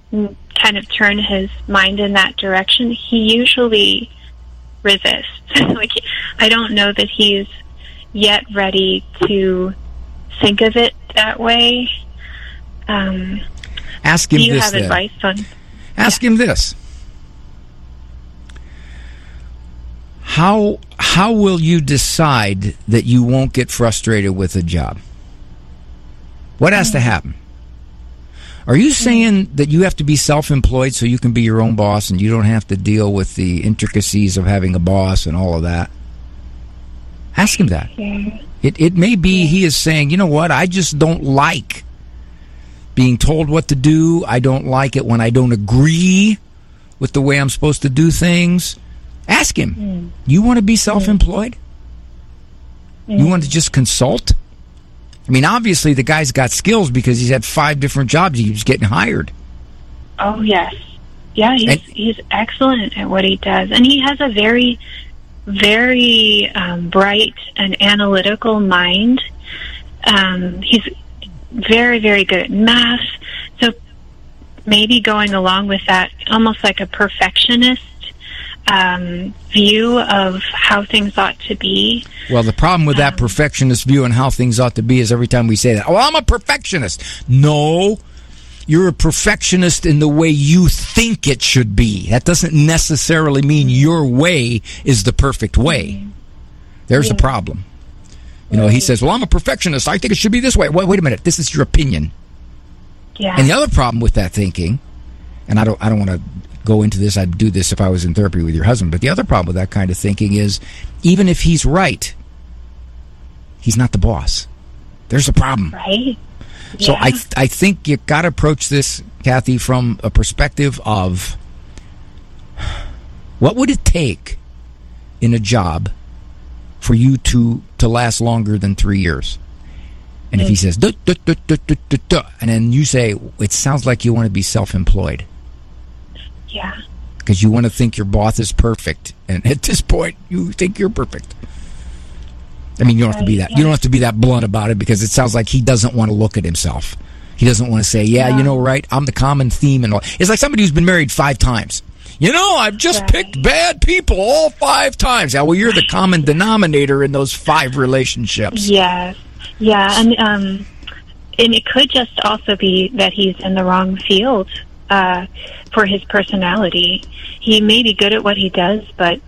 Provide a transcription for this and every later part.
kind of turn his mind in that direction, he usually resists. Like, I don't know that he's yet ready to think of it that way. Ask him do you this have then. Advice on? Ask him this. How will you decide that you won't get frustrated with a job? What has to happen? Are you saying that you have to be self-employed so you can be your own boss and you don't have to deal with the intricacies of having a boss and all of that? Ask him that. Yeah. It may be he is saying, you know what, I just don't like being told what to do. I don't like it when I don't agree with the way I'm supposed to do things. Ask him, you want to be self-employed? You want to just consult? I mean, obviously the guy's got skills because he's had 5 different jobs. He keeps getting hired. Oh, yes. Yeah, he's excellent at what he does. And he has a very, very bright and analytical mind. He's very, very good at math. So maybe going along with that, almost like a perfectionist view of how things ought to be. Well, the problem with that perfectionist view and how things ought to be is every time we say that, oh, I'm a perfectionist. No, you're a perfectionist in the way you think it should be. That doesn't necessarily mean your way is the perfect way. There's the problem. You know, he says, well, I'm a perfectionist. I think it should be this way. Wait a minute. This is your opinion. Yeah. And the other problem with that thinking, and I don't want to go into this, I'd do this if I was in therapy with your husband, but the other problem with that kind of thinking is, even if he's right, he's not the boss. There's a problem. Right. So Yeah. I think you've got to approach this, Kathy, from a perspective of what would it take in a job for you to last longer than 3 years? And if he says, duh, duh, duh, duh, duh, duh, duh, and then you say, it sounds like you want to be self-employed. Yeah. Because you want to think your boss is perfect, and at this point, you think you're perfect. I mean, you don't have to be that. You don't have to be that blunt about it, because it sounds like he doesn't want to look at himself. He doesn't want to say, "Yeah, you know, right? I'm the common theme," and all. It's like somebody who's been married 5 times. You know, I've just picked bad people all 5 times. Yeah, well, you're the common denominator in those 5 relationships. Yes. Yeah, and it could just also be that he's in the wrong field for his personality. He may be good at what he does, but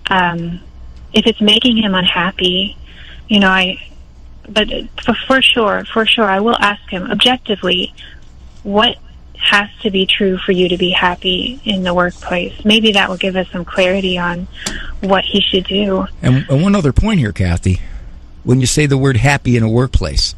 if it's making him unhappy, you know, but for sure, I will ask him objectively, what has to be true for you to be happy in the workplace? Maybe that will give us some clarity on what he should do. And one other point here, Kathy, when you say the word happy in a workplace,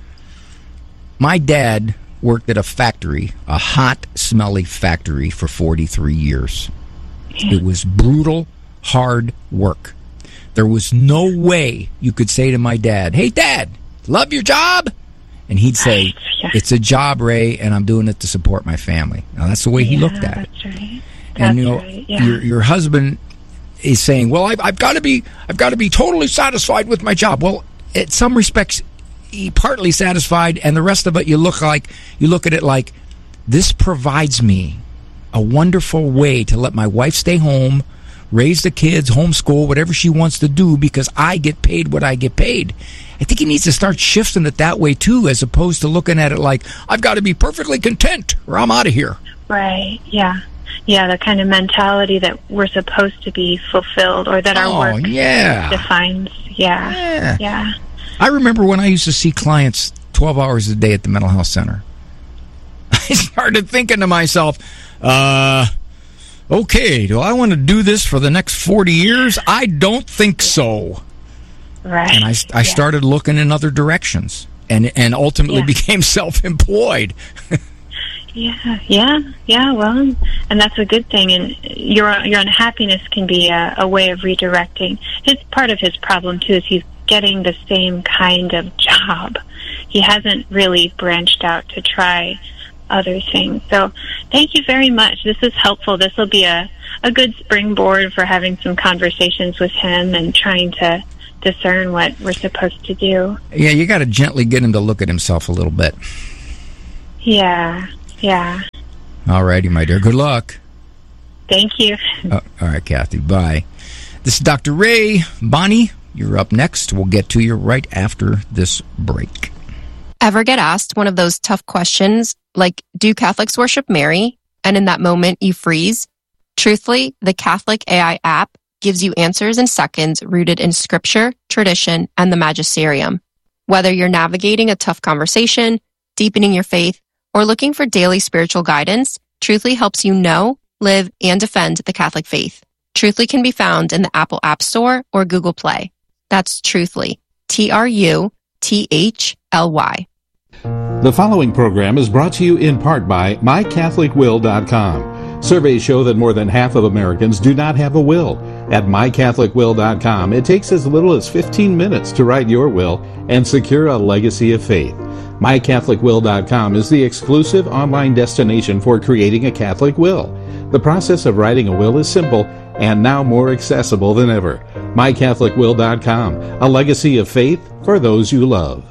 my dad worked at a factory, a hot, smelly factory, for 43 years. It was brutal, hard work. There was no way you could say to my dad, "Hey, Dad, love your job?" And he'd say, "It's a job, Ray, and I'm doing it to support my family." Now, that's the way he looked at it. That's right. And you know, your husband is saying, "Well, I've got to be totally satisfied with my job." Well, in some respects, he partly satisfied, and the rest of it, you look at it like, this provides me a wonderful way to let my wife stay home, raise the kids, homeschool, whatever she wants to do, because I get paid what I get paid. I think he needs to start shifting it that way too, as opposed to looking at it like, I've got to be perfectly content or I'm out of here. Right. Yeah. Yeah, the kind of mentality that we're supposed to be fulfilled, or that our work defines. Yeah. I remember when I used to see clients 12 hours a day at the mental health center. I started thinking to myself, okay, do I want to do this for the next 40 years? I don't think so. Right. And I started looking in other directions, and ultimately became self-employed. Yeah. Well, and that's a good thing. And your unhappiness can be a way of redirecting. Part of his problem too is he's getting the same kind of job. He hasn't really branched out to try other things. So thank you very much. This is helpful. This will be a good springboard for having some conversations with him and trying to discern what we're supposed to do. Yeah, you got to gently get him to look at himself a little bit. Yeah. All righty, my dear. Good luck. Thank you. All right, Kathy. Bye. This is Dr. Ray. Bonnie, you're up next. We'll get to you right after this break. Ever get asked one of those tough questions like, do Catholics worship Mary? And in that moment, you freeze? Truthfully, the Catholic AI app gives you answers in seconds rooted in scripture, tradition, and the magisterium. Whether you're navigating a tough conversation, deepening your faith, or looking for daily spiritual guidance, Truthfully helps you know, live, and defend the Catholic faith. Truthfully can be found in the Apple App Store or Google Play. That's Truthfully. Truthly. The following program is brought to you in part by MyCatholicWill.com. Surveys show that more than half of Americans do not have a will. At MyCatholicWill.com, it takes as little as 15 minutes to write your will and secure a legacy of faith. MyCatholicWill.com is the exclusive online destination for creating a Catholic will. The process of writing a will is simple and now more accessible than ever. MyCatholicWill.com, a legacy of faith for those you love.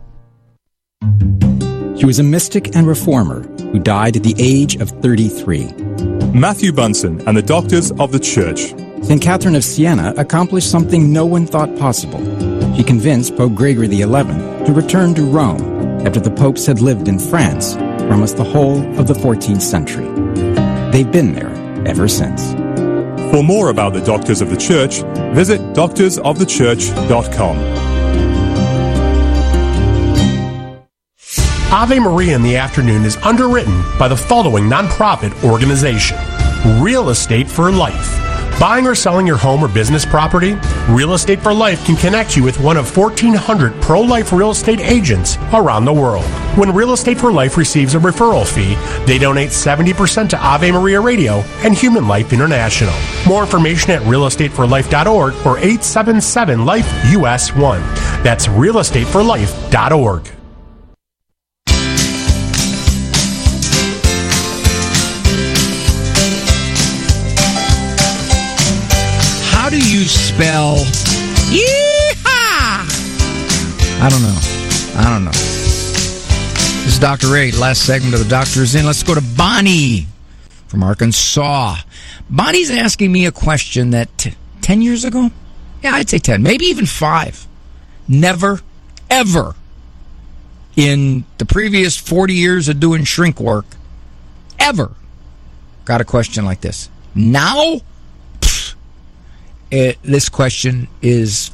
He was a mystic and reformer who died at the age of 33. Matthew Bunsen and the Doctors of the Church. St. Catherine of Siena accomplished something no one thought possible. She convinced Pope Gregory XI to return to Rome after the popes had lived in France for almost the whole of the 14th century. They've been there ever since. For more about the Doctors of the Church, visit doctorsofthechurch.com. Ave Maria in the Afternoon is underwritten by the following nonprofit organization: Real Estate for Life. Buying or selling your home or business property? Real Estate for Life can connect you with one of 1,400 pro-life real estate agents around the world. When Real Estate for Life receives a referral fee, they donate 70% to Ave Maria Radio and Human Life International. More information at realestateforlife.org or 877-LIFE-US1. That's realestateforlife.org. How do you spell yeehaw? I don't know. This is Dr. Ray. Last segment of the Doctor is in. Let's go to Bonnie from Arkansas. Bonnie's asking me a question that 10 years ago? Yeah, I'd say 10, maybe even 5. Never, ever in the previous 40 years of doing shrink work, ever got a question like this. Now, this question is,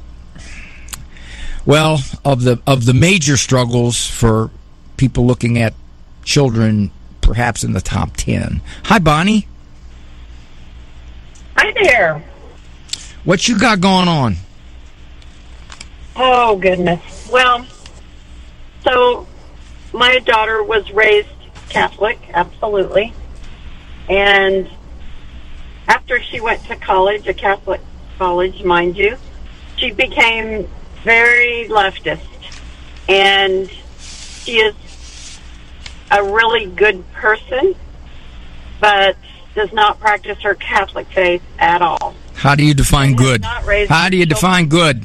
well, of the major struggles for people looking at children, perhaps in the top 10. Hi, Bonnie. Hi there. What you got going on? Oh, goodness. Well, so my daughter was raised Catholic, absolutely. And after she went to college, a Catholic college, mind you, she became very leftist. And she is a really good person, but does not practice her Catholic faith at all. How do you define good? How do you define good?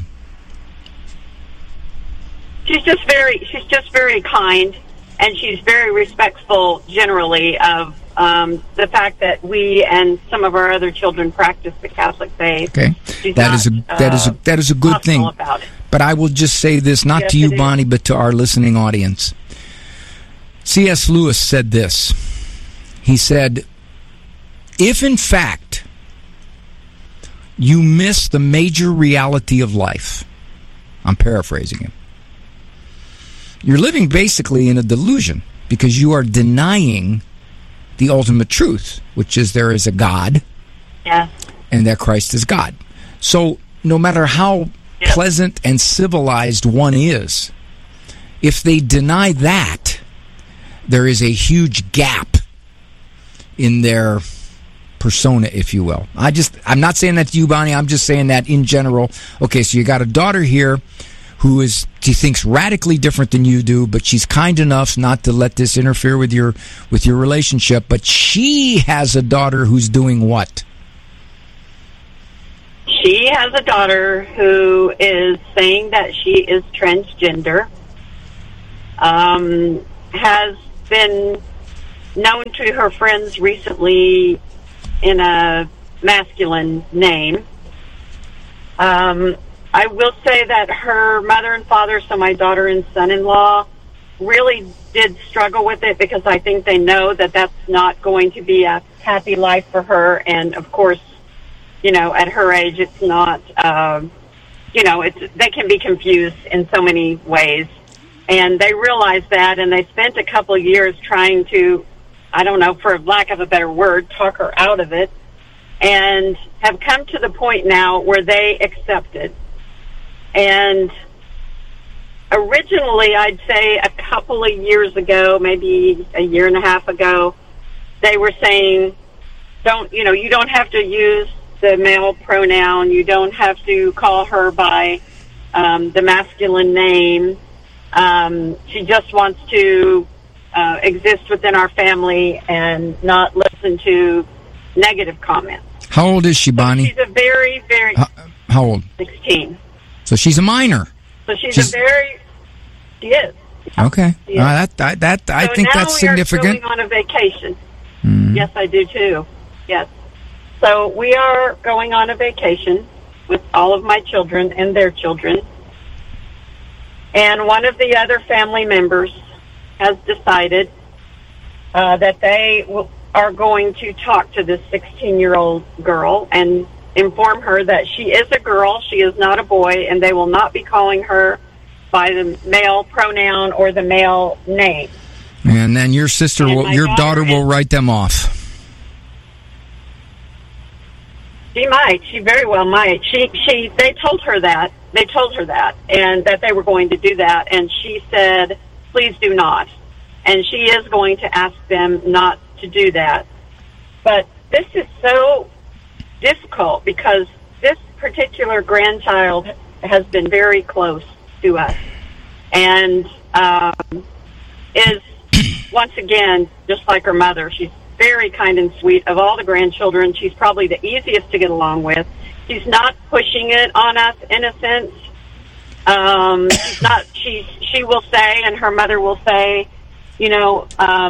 She's just very kind, and she's very respectful generally of the fact that we and some of our other children practice the Catholic faith. Okay, that is a good thing. But I will just say this, not to you, Bonnie, but to our listening audience. C.S. Lewis said this. He said, if in fact you miss the major reality of life, I'm paraphrasing him, you're living basically in a delusion because you are denying the ultimate truth, which is there is a God, and that Christ is God. So no matter how pleasant and civilized one is, if they deny that, there is a huge gap in their persona, if you will. I'm not saying that to you, Bonnie. I'm just saying that in general. Okay, so you got a daughter here who she thinks radically different than you do, but she's kind enough not to let this interfere with your relationship. But she has a daughter who's doing what? She has a daughter who is saying that she is transgender, has been known to her friends recently in a masculine name. I will say that her mother and father, so my daughter and son-in-law, really did struggle with it because I think they know that that's not going to be a happy life for her. And, of course, you know, at her age, it's not, you know, they can be confused in so many ways. And they realized that, and they spent a couple of years trying to, I don't know, for lack of a better word, talk her out of it, and have come to the point now where they accept it. And originally, I'd say a couple of years ago, maybe a year and a half ago, they were saying, you don't have to use the male pronoun. You don't have to call her by the masculine name. She just wants to exist within our family and not listen to negative comments. How old is she, Bonnie? So she's a very, very... How old? 16. So she's a minor. So she's a very... She is. Okay. She is. I think that's significant. So now we are going on a vacation. Mm-hmm. Yes, I do too. Yes. So we are going on a vacation with all of my children and their children. And one of the other family members has decided that they are going to talk to this 16-year-old girl and inform her that she is a girl, she is not a boy, and they will not be calling her by the male pronoun or the male name. And then your daughter will write them off. She might. She very well might. They told her that, and that they were going to do that, and she said, please do not. And she is going to ask them not to do that. But this is so difficult because this particular grandchild has been very close to us and is, once again, just like her mother. She's very kind and sweet. Of all the grandchildren, she's probably the easiest to get along with. She's not pushing it on us, in a sense. She's not. She will say, and her mother will say, you know,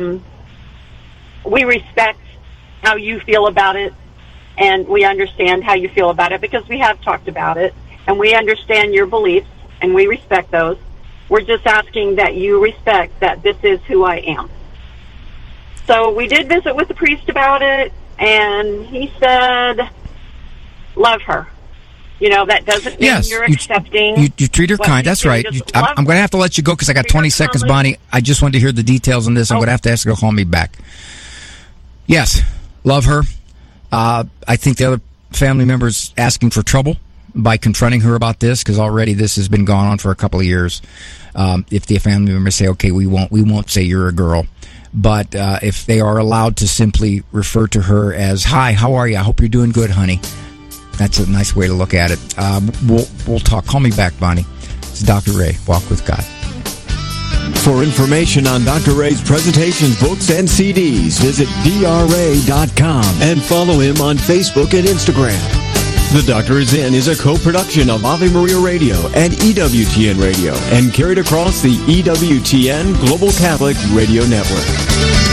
we respect how you feel about it, and we understand how you feel about it because we have talked about it, and we understand your beliefs, and we respect those. We're just asking that you respect that this is who I am. So we did visit with the priest about it, and he said, love her. You know, that doesn't mean you're accepting. You treat her kind. That's right. I'm going to have to let you go because I got 20 seconds, Bonnie. I just wanted to hear the details on this. I'm going to have to ask her to call me back. Yes, love her. I think the other family member's asking for trouble by confronting her about this because already this has been going on for a couple of years. If the family members say, okay, we won't say you're a girl. But if they are allowed to simply refer to her as, hi, how are you? I hope you're doing good, honey. That's a nice way to look at it. We'll talk. Call me back, Bonnie. It's Dr. Ray, Walk with God. For information on Dr. Ray's presentations, books, and CDs, visit drray.com and follow him on Facebook and Instagram. The Doctor Is In is a co-production of Ave Maria Radio and EWTN Radio and carried across the EWTN Global Catholic Radio Network.